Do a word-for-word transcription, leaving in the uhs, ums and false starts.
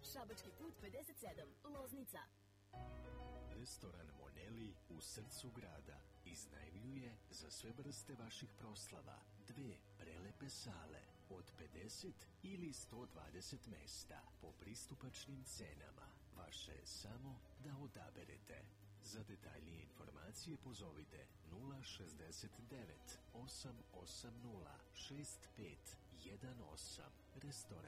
Šabački put pedeset sedam, Loznica. Restoran Moneli u srcu grada iznajmljuje za sve vrste vaših proslava dve prelepe sale od pedeset ili sto dvadeset mesta po pristupačnim cenama. Vaše je samo da odaberete. Za detaljnije informacije pozovite nula šezdeset devet osam osam nula šest pet jedan osam. Restoran